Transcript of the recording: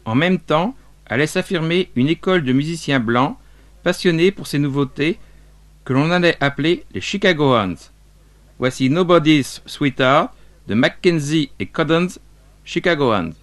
en même temps, allait s'affirmer une école de musiciens blancs passionnés pour ces nouveautés que l'on allait appeler les Chicagoans. Voici Nobody's Sweetheart de Mackenzie et Coddens, Chicagoans.